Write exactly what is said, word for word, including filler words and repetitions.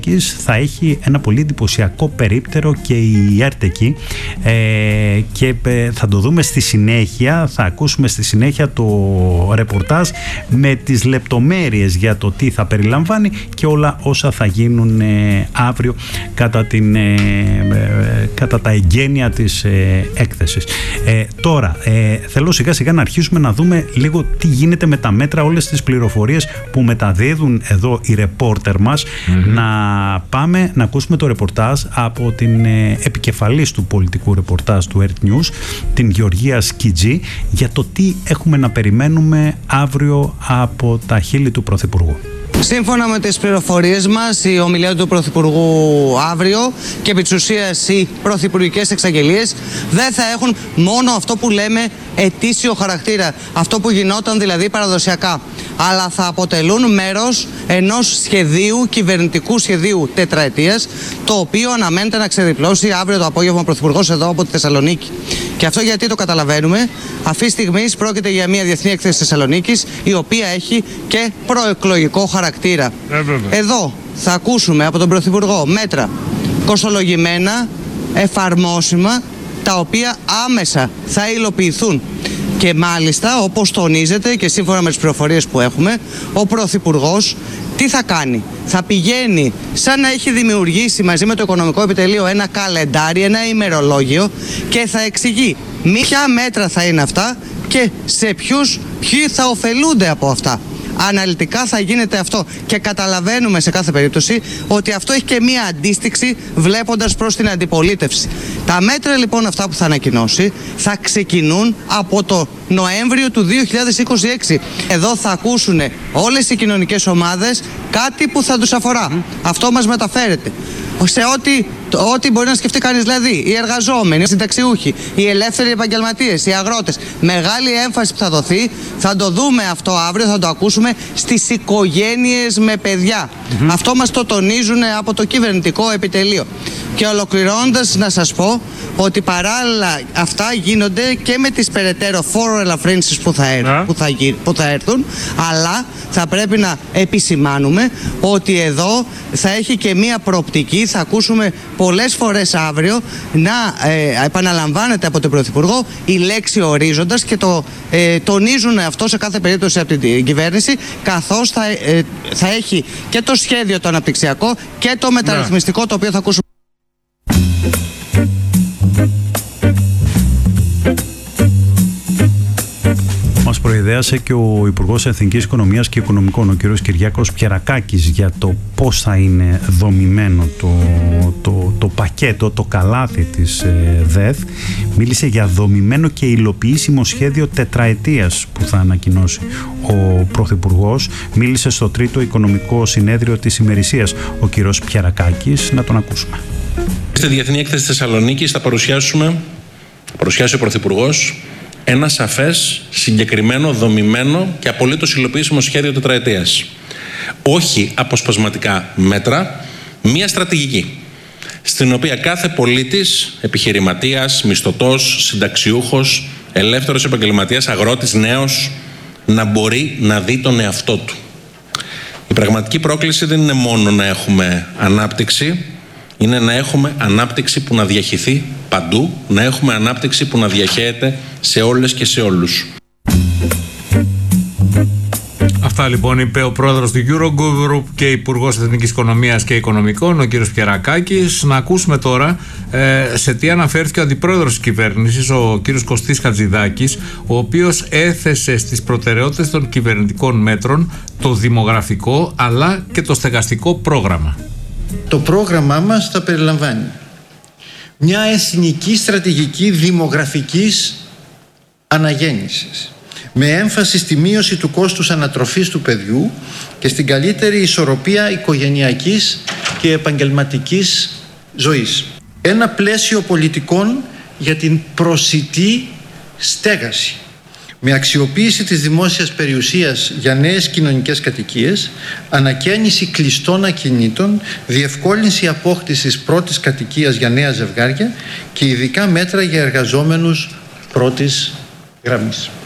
θα έχει ένα πολύ εντυπωσιακό περίπτερο και η ΕΡΤ εκεί, ε, και θα το δούμε στη συνέχεια, θα ακούσουμε στη συνέχεια το ρεπορτάζ με τις λεπτομέρειες για το τι θα περιλαμβάνει και όλα όσα θα γίνουν ε, αύριο κατά, την, ε, ε, κατά τα εγγένεια της ε, έκθεσης. Ε, τώρα ε, θέλω σιγά σιγά να αρχίσουμε να δούμε λίγο τι γίνεται με τα μέτρα, όλες τις πληροφορίες που μεταδίδουν εδώ οι ρεπόρτερ μας. Mm-hmm. Να πάμε να ακούσουμε το ρεπορτάζ από την ε, επικεφαλής του πολιτικού ρεπορτάζ του ΕΡΤ News, την Γεωργία Σκιτζή, για το τι έχουμε να περιμένουμε αύριο από τα χείλη του Πρωθυπουργού. Σύμφωνα με τις πληροφορίες μας, η ομιλία του Πρωθυπουργού αύριο και επί της ουσίας οι πρωθυπουργικές εξαγγελίες δεν θα έχουν μόνο αυτό που λέμε ετήσιο χαρακτήρα, αυτό που γινόταν δηλαδή παραδοσιακά, αλλά θα αποτελούν μέρος ενός σχεδίου, κυβερνητικού σχεδίου τετραετίας, το οποίο αναμένεται να ξεδιπλώσει αύριο το απόγευμα ο Πρωθυπουργός εδώ από τη Θεσσαλονίκη. Και αυτό γιατί το καταλαβαίνουμε? Αυτή τη στιγμή πρόκειται για μια διεθνή έκθεση της Θεσσαλονίκης, η οποία έχει και προεκλογικό χαρακτήρα. Ε, εδώ θα ακούσουμε από τον Πρωθυπουργό μέτρα κοστολογημένα, εφαρμόσιμα, τα οποία άμεσα θα υλοποιηθούν. Και μάλιστα, όπως τονίζεται και σύμφωνα με τις πληροφορίες που έχουμε, ο Πρωθυπουργός τι θα κάνει? Θα πηγαίνει σαν να έχει δημιουργήσει μαζί με το Οικονομικό Επιτελείο ένα καλεντάρι, ένα ημερολόγιο, και θα εξηγεί ποια μέτρα θα είναι αυτά και σε ποιους, ποιοι θα ωφελούνται από αυτά. Αναλυτικά θα γίνεται αυτό και καταλαβαίνουμε σε κάθε περίπτωση ότι αυτό έχει και μία αντίστοιξη βλέποντας προς την αντιπολίτευση. Τα μέτρα λοιπόν αυτά που θα ανακοινώσει θα ξεκινούν από το Νοέμβριο του δύο χιλιάδες είκοσι έξι. Εδώ θα ακούσουν όλες οι κοινωνικές ομάδες κάτι που θα τους αφορά. Mm. Αυτό μας μεταφέρεται σε ό,τι, ό,τι μπορεί να σκεφτεί κανείς, δηλαδή οι εργαζόμενοι, οι συνταξιούχοι, οι ελεύθεροι επαγγελματίες, οι αγρότες. Μεγάλη έμφαση που θα δοθεί, θα το δούμε αυτό αύριο, θα το ακούσουμε, στις οικογένειες με παιδιά. Mm-hmm. Αυτό μας το τονίζουν από το κυβερνητικό επιτελείο. Και ολοκληρώνοντας να σας πω ότι παράλληλα αυτά γίνονται και με τις περαιτέρω φόρο ελαφρύνσεις που θα, έρθουν, yeah. που, θα, που θα έρθουν, αλλά θα πρέπει να επισημάνουμε ότι εδώ θα έχει και μία προοπτική, θα ακούσουμε πολλές φορές αύριο να ε, επαναλαμβάνεται από τον Πρωθυπουργό η λέξη ορίζοντας, και το ε, τονίζουν αυτό σε κάθε περίπτωση από την κυβέρνηση, καθώς θα, ε, θα έχει και το σχέδιο το αναπτυξιακό και το μεταρρυθμιστικό, yeah. το οποίο θα ακούσουμε. Μας προειδέασε και ο Υπουργός Εθνικής Οικονομίας και Οικονομικών, ο κ. Κυριάκος Πιερακάκης, για το πώς θα είναι δομημένο το, το, το πακέτο, το καλάθι της ε, ΔΕΘ. Μίλησε για δομημένο και υλοποιήσιμο σχέδιο τετραετίας που θα ανακοινώσει ο Πρωθυπουργός. Μίλησε στο τρίτο οικονομικό συνέδριο της ημερησίας ο κ. Πιερακάκης. Να τον ακούσουμε. Στη Διεθνή Έκθεση Θεσσαλονίκης θα παρουσιάσουμε, θα παρουσιάσει ο Πρωθυπουργός, ένα σαφές, συγκεκριμένο, δομημένο και απολύτως υλοποιήσιμο σχέδιο τετραετίας. Όχι αποσπασματικά μέτρα, μία στρατηγική, στην οποία κάθε πολίτης, επιχειρηματίας, μισθωτός, συνταξιούχος, ελεύθερος επαγγελματίας, αγρότης, νέος, να μπορεί να δει τον εαυτό του. Η πραγματική πρόκληση δεν είναι μόνο να έχουμε ανάπτυξη, είναι να έχουμε ανάπτυξη που να διαχυθεί παντού, να έχουμε ανάπτυξη που να διαχέεται σε όλες και σε όλους. Αυτά λοιπόν είπε ο πρόεδρος του Eurogroup και υπουργός Εθνικής Οικονομίας και Οικονομικών, ο κ. Πιερακάκης. Να ακούσουμε τώρα ε, σε τι αναφέρθηκε ο αντιπρόεδρος της κυβέρνησης, ο κ. Κωστής Χατζηδάκης, ο οποίος έθεσε στις προτεραιότητες των κυβερνητικών μέτρων το δημογραφικό αλλά και το στεγαστικό πρόγραμμα. Το πρόγραμμά μας θα περιλαμβάνει μια εθνική στρατηγική δημογραφικής αναγέννησης, με έμφαση στη μείωση του κόστους ανατροφής του παιδιού και στην καλύτερη ισορροπία οικογενειακής και επαγγελματικής ζωής. Ένα πλαίσιο πολιτικών για την προσιτή στέγαση, με αξιοποίηση της δημόσιας περιουσίας για νέες κοινωνικές κατοικίες, ανακαίνιση κλειστών ακινήτων, διευκόλυνση απόκτησης πρώτης κατοικίας για νέα ζευγάρια και ειδικά μέτρα για εργαζόμενους πρώτης γραμμής.